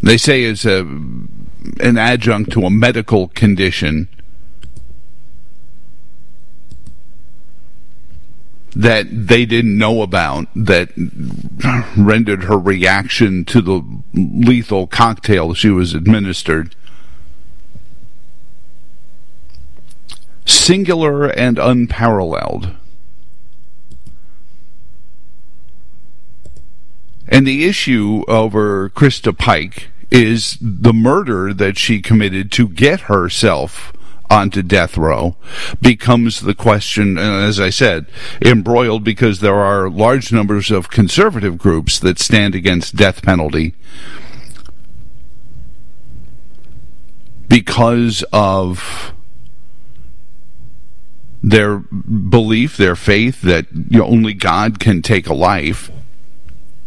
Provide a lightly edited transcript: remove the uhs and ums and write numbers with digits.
they say is an adjunct to a medical condition that they didn't know about, that rendered her reaction to the lethal cocktail she was administered singular and unparalleled. And the issue over Krista Pike is the murder that she committed to get herself onto death row becomes the question, and as I said, embroiled because there are large numbers of conservative groups that stand against death penalty because of their belief, their faith that only God can take a life.